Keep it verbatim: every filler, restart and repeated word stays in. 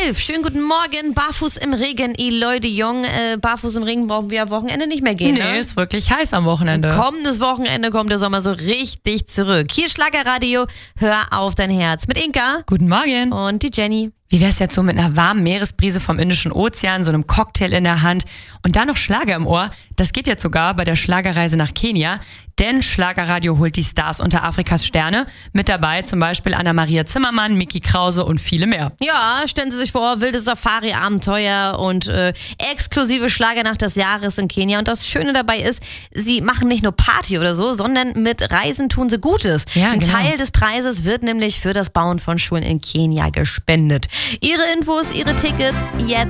elf. Schönen guten Morgen. Barfuß im Regen, ihr Leute jung. Äh, barfuß im Regen brauchen wir am Wochenende nicht mehr gehen, Nee, ne? ist wirklich heiß am Wochenende. Kommendes Wochenende kommt der Sommer so richtig zurück. Hier Schlagerradio, hör auf dein Herz. Mit Inka Guten Morgen. und die Jenny. Wie wär's jetzt so mit einer warmen Meeresbrise vom Indischen Ozean, so einem Cocktail in der Hand und dann noch Schlager im Ohr? Das geht jetzt sogar bei der Schlagerreise nach Kenia, denn Schlagerradio holt die Stars unter Afrikas Sterne. Mit dabei zum Beispiel Anna-Maria Zimmermann, Micky Krause und viele mehr. Ja, stellen Sie sich vor, wilde Safari-Abenteuer und äh, exklusive Schlagernacht des Jahres in Kenia. Und das Schöne dabei ist, sie machen nicht nur Party oder so, sondern mit Reisen tun sie Gutes. Ja, Ein genau. Teil des Preises wird nämlich für das Bauen von Schulen in Kenia gespendet. Ihre Infos, Ihre Tickets jetzt